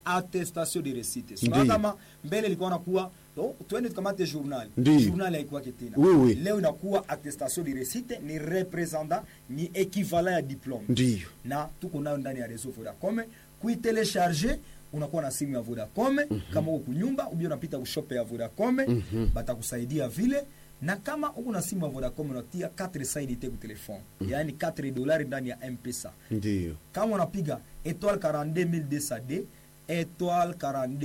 attestation de recite. Sio kama mbele ilikuwa nakuwa twende tukamate journal. Journal haikuwa tena. Leo inakuwa attestation de recite, ni representant, ni equivalent ya diplome. Ndiyo. Na tuko nayo ndani ya réseau Vodacom. Kuitelecharger unakuwa na simu ya Vodacom, kama uko kunyumba ubio unapita ku shop ya Vodacom, batakusaidia vile. Na kama uko na simu ya Vodacom unatia 4 saidite ku telefone, yani $4 ndani ya M-Pesa. Ndiyo. Kama unapiga étoile 42200D, étoile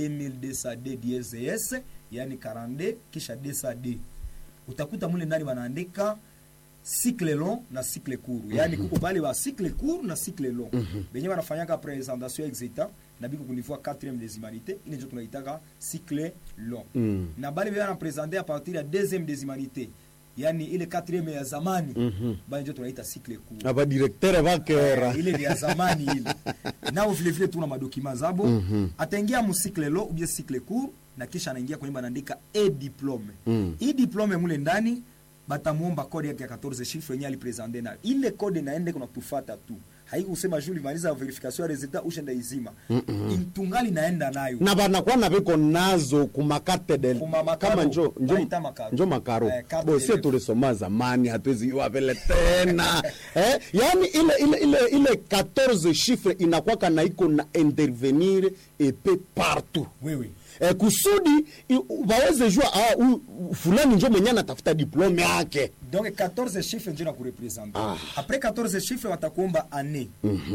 42200D DSS, yani 42 kisha 200D, utakuta mule ndani wanaandika cycle long na cycle court. Yani kuko bali wa cycle court na cycle long. Benye wanafanyaka présentation exita na biko kunivua 4e désimalité, ile ndio tunaitaka cycle long. Na bali bana présenter à partir ya 2e désimalité, yani ile 4e ya zamani, bali ndio tunaita cycle court. Aba directeur bakera. Ile ni ya zamani ile. Nao vile vile tuna madokima zabo. Ataingia mu cycle long ou bien cycle court, na kisha anaingia kwenye banaandika e-diplome. E-diplome mule ndani batamuomba kodi yake ya 14 chiffres yenye alipresente na ile kodi naende kuna kufuata tu. Haiko kusema juli maliza verification ya resultat ushenda izima. Intungali naenda nayo. Na banakuwa na biko nazo kumakate del. Kama njo makaro. Bo sio tulisoma zamani hatuwezi yua vile tena. Yani ile 14 chiffres inakuwa na iko na intervenir epe partout. Oui. Kusudi waweze jua fulani njo mwenye anatafuta diplome yake. Donc 14 chiffres ndio na kurepresenter. Après 14 chiffres watakuomba année.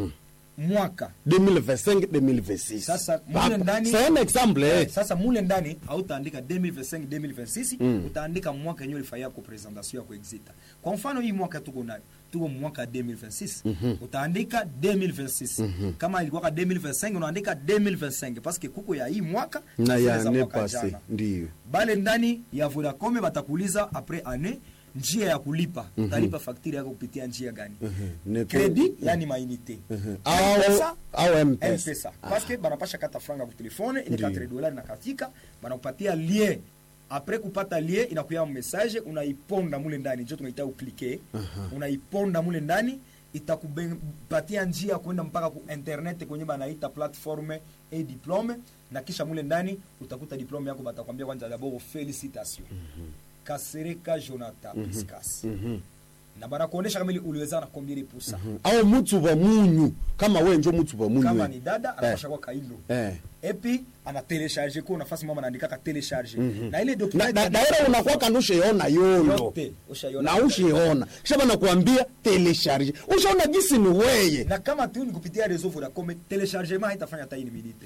Mwaka 2025 2026. Sasa mule ndani c'est un exemple. Sasa mule ndani hautaandika 2025 2026, utaandika mwaka yenyewe ilifanya kwa presentation yako exita. Kwa mfano hii mwaka tuko nayo, tuko mwaka 2026, utaandika 2026. Kama ilikuwa 2025 unaandika 2025 parce que kuko ya hii mwaka na ya ne passé. Ndio. Bale ndani ya Vodacom batakuuliza après année njia ya kulipa, utalipa facture yako kupitia njia gani? Credit yani mainite. Au M-Pesa. Parce que banapasha kata franga kwa telefone, ile $4 na katika, banakupatia lien. Après kupata lien inakuya message, unaiponda mule ndani, ndio tunaita uklique. Unaiponda mule ndani, itakupatia njia kwenda mpaka ku internet kwenye banaita platform e-diplome, na kisha mule ndani utakuta diplome yako, batakwambia kwanza d'abord félicitations. Kasereka Jonathan Piskas. Na bana kuonesha kama ile uliweza na combien de pourcent. Au mtu wa munyu, kama wewe ndio mtu wa munyu. Kama ni dada anapasha kwa kailo. Et puis ana télécharger kwa nafasi mama anaandika ka télécharger. Na ile document daira unakuwa kanusha yona yondo. Na ushiona. Kisha bana kuambia télécharger. Ushaona jinsi ni wewe. Na kama tu ni kupitia réseau Vodacom, téléchargement haitafanya hata 1 minute.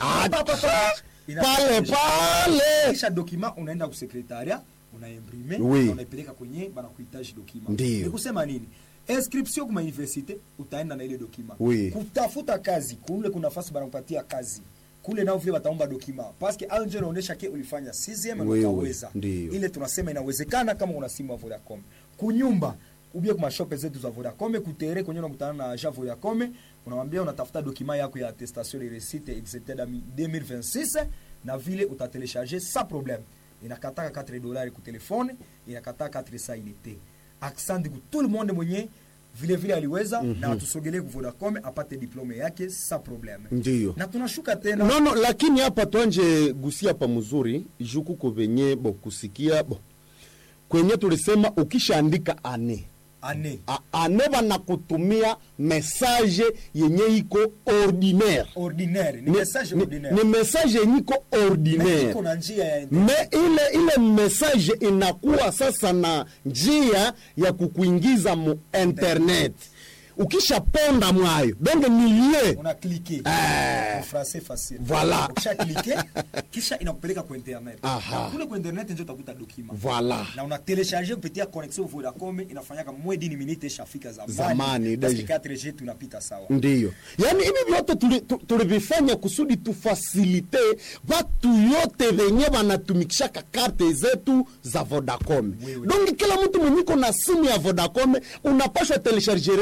Pale. Kisha document unaenda ku secrétariat, unaimprime, unaipeleka kwenye bana kuhitaji document. Ni kusema nini? Inscription kwa universite utaenda na ile document. Kutafuta kazi, kule kuna nafasi bana kupatia kazi. Kule nao vile wataomba document. Parce que anje unaonesha ke ulifanya 6e na ukaweza. Ile tunasema inawezekana kama una simu ya Vodacom. Kunyumba ubie kwa shop zetu za Vodacom, kutere kwenye unakutana na agent Vodacom, unamwambia unatafuta document yako ya attestation de réussite exercée 2026 na vile utatelecharger sans problème. Inakataka $4 ku telefone, inakataka 4 sainite. Accent ku tout le monde mwenye vile aliweza na atusogelee ku Vodacom apate diplome yake sans problème. Ndiyo. Na tunashuka tena. No, lakini hapa tuanje gusia hapa mzuri, juku ko venye kusikia kwenye tulisema ukishaandika ane bana kutumia message yenye iko ordinaire. Ni message ordinaire. Ni message yenye iko ordinaire. Me ile message inakuwa sasa na njia ya kukuingiza mu internet. Ukisha ponda mwayo donc ni lié, una cliquer en français facile, voilà, ukisha cliquer kisha inakupeleka kwa internet. Kule kwa internet ndio utakuta document, voilà, na una télécharger kupitia connexion Vodacom, inafanyaka moins d'une minute ishafika zamani parce que 4G tunapita sawa. Ndio yani hivi vyote tulivifanya kusudi tufacilite watu yote wenye wanatumikisha karte zetu za Vodacom. Donc kila mtu mwenye na simu ya Vodacom unapaswa télécharger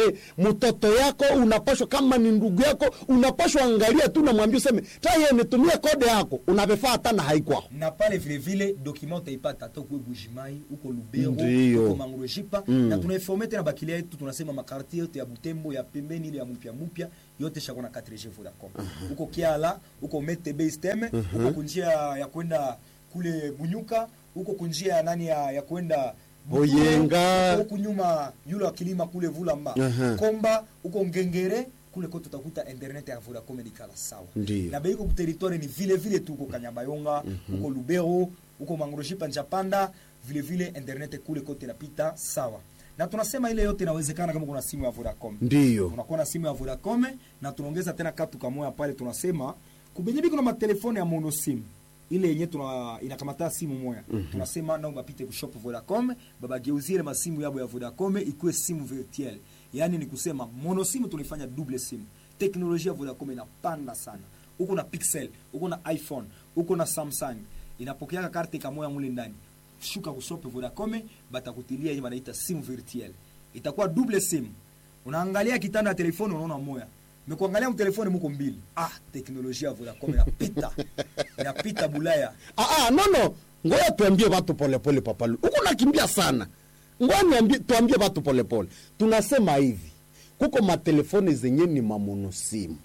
mtoto yako unapashwa, kama ni ndugu yako unapashwa angalia tu na mwambie useme taye nitumie kode yako, unavefaa hata na haikwao. Na pale vile vile document utaipata hata kwa Bujimai, uko Lubero, uko Mangrojipa, na tunaiforme tena bakilia yetu, tunasema makartie yote ya Butembo ya pembeni ile ya mpya yote shakona 4G Vodacom. Uko Kiala, uko Metebe System, uko kunjia ya kwenda kule Bunyuka, uko kunjia nani ya kwenda Boyenga, uko nyuma yule akilima kule Vulamba, Komba, uko Ngengere, kule kote utakuta internet ya Vodacom ni kala sawa. Na beiko ku territoire ni vile vile tu uko Kanyabayonga, uko Lubero, uko Mangrojipa Njapanda, vile vile internet kule kote inapita sawa. Na tunasema ile yote inawezekana kama kuna simu ya Vodacom. Ndio. Unakuwa na simu ya Vodacom na tunaongeza tena katu kamoja pale, tunasema kubenyebi kuna matelefone ya mono sim. Ile yenye inakamata simu moja. Tunasema naomba pite ku shop Vodacom, baba geuzire masimu yabo ya Vodacom ikuwe simu virtuelle. Yaani ni kusema mono simu tunifanya double simu. Teknolojia ya Vodacom inapanda sana. Uko na Pixel, uko na iPhone, uko na Samsung. Inapokea karte kamoja mule ndani. Shuka kushop Vodacom, batakutilia hii wanaita simu virtuelle. Itakuwa double simu. Unaangalia kitanda ya telefoni unaona moja. Mekuangalia mtelefoni mko mbili. Teknolojia ya Vodacom inapita. Inapita Bulaya. No. Ngoja tuambie watu pole papa. Uko nakimbia sana. Ngoja tuambie watu pole. Tunasema hivi. Kuko matelefoni zenye ni mamono simu.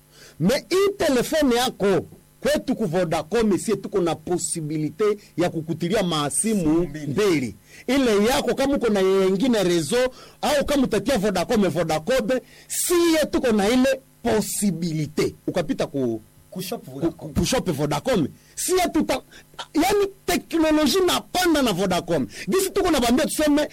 Hii telefoni yako kwetu ku Vodacom sie tuko na posibilite ya kukutilia maasimu mbili. Ile yako kama uko na nyingine rezo au kama utatia Vodacom sie tuko na ile posibilite. Ukapita ku shop Vodacom. Sie tuta yani teknoloji na panda na Vodacom. Gisi tuko na bambia tuseme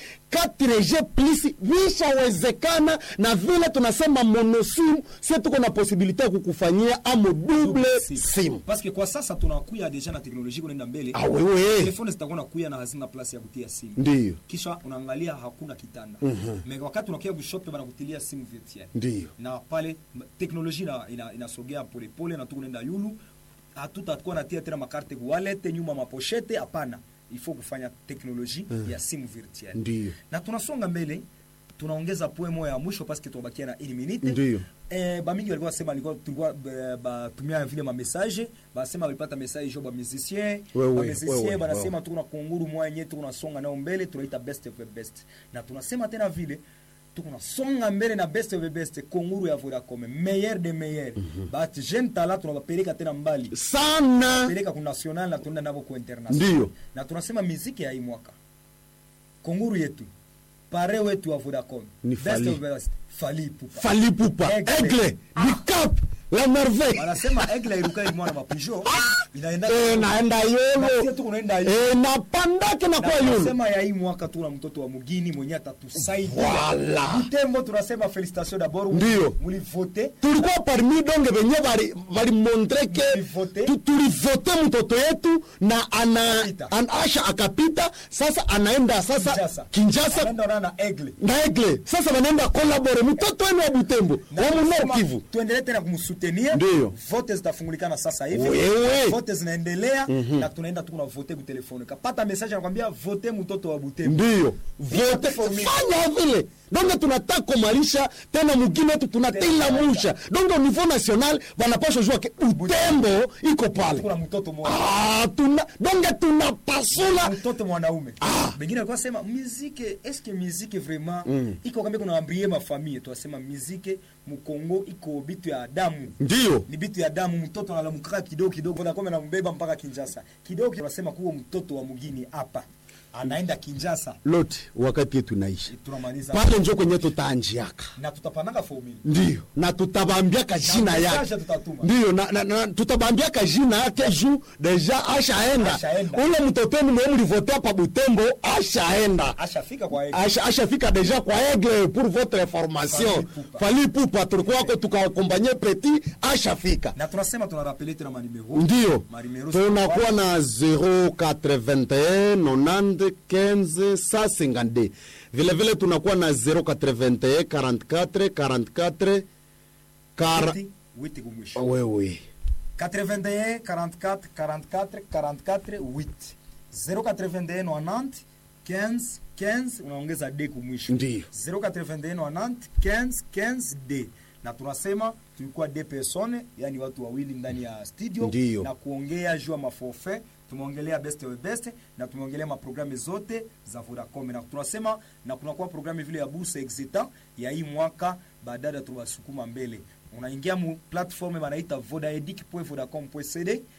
4G plus vishawezekana, na vile tunasema mono sim sie tuko na posibilite ya kukufanyia amo double sim. Parce que kwa sasa tunakuya deja na teknolojia kuenda mbele. Telefoni zitakuwa nakuya na hazina place ya kutia simu. Ndio. Kisha unaangalia hakuna kitanda. Wakati unakuya ku shop bana kutilia simu virtuelle. Ndio. Na pale teknolojia inasogea pole na tunaenda yulu. Hatutakuwa natia tena makarte wallet nyuma mapochete, hapana. Il faut kufanya teknolojia ya simu virtuelle. Ndio. Na tunasonga mbele, tunaongeza point moja ya mwisho parce que tubakia na 1 minute. Ndio. Bamingi walikuwa sema tulikuwa batumia vile ma message, basema walipata message jo ba musicien, banasema tuko na konguru moja yenyewe tunasonga nao mbele, tunaita best of the best. Na tunasema tena vile tunasonga mbele na best of the best, konguru ya Vodacom, meilleur de meilleur. But jeune talent tunawapeleka tena mbali sana, peleka ku national na tunaenda nabo ku international. Ndio. Na tunasema muziki ya hii mwaka konguru yetu pare wetu wa Vodacom ni best of the best, Fally Ipupa Aigle Cap la merveille. Wanasema Aigle iruka mwana mapijo inaenda naenda yolo sisi tunaenda yolo na pandake na kwa yolo. Wanasema ya hii mwaka tuna mtoto wa mugini mwenye atatusaidia. Butembo tunasema félicitations d'abord, mulivote. Tulikuwa parmi donge benye bali montre que tulivote mtoto yetu na anasha akapita. Sasa anaenda Kinshasa anaenda na Aigle. Na Aigle sasa wanaenda collaborate mtoto wenu wa Butembo wa Nord Kivu. Tuendelee tena kumsutenir. Vote zitafungulikana sasa hivi. Vote zinaendelea na tunaenda tu vote ku telefone. Kapata message anakuambia vote mtoto wa Butembo. Ndio. Vote fanya vile. Donc tunataka kumalisha tena mugine tu tunatila musha. Donc au niveau national wanapaswa jua ke Butembo iko pale. Kuna mtoto mmoja. Tunapasula mtoto mwanaume. Bengine alikuwa sema musique, est-ce que musique vraiment iko kama kuna ambrier ma famille, tunasema musique mu Kongo iko bitu ya damu. Ndio. Ni bitu ya damu, mtoto analamka kidogo na kama anambeba mpaka Kinshasa. Kidogo tunasema kuwa mtoto wa mugini hapa anaenda Kinshasa. Lote wakati yetu naishi. Pale njoo kwenye tutaanjiaka. Na tutapananga formula. Ndio. Na tutabambiaka jina yake. Ndio, na tutabambiaka jina yake juu deja ashaenda. Ule mtoto wenu mlivotea hapa Butembo ashaenda. Ashafika kwa Aigle. Ashafika deja kwa Aigle pour votre information. Fally Ipupa tulikuwa tukakompanye petit ashafika. Na tunasema tunarapele tena manimero. Ndio. Tunakuwa na 081 90 15 152. Vile tunakuwa na 081 44 44 8 kumwisho. Wewe 81 44 44 44 8 081 90 15 15 unaongeza D kumwisho. 081 90 15 D. Na tunasema tulikuwa D persone, yani watu wawili ndani ya studio. Ndiyo. Na kuongea jua maforfait, tumeongelea best of best na tumeongelea maprogramu zote za Vodacom. Na tunasema na kunakuwa programu vile ya Bourse Exita ya hii mwaka baadaye tuwasukuma mbele. Unaingia mu platform wanaita vodaedic.vodacom.cd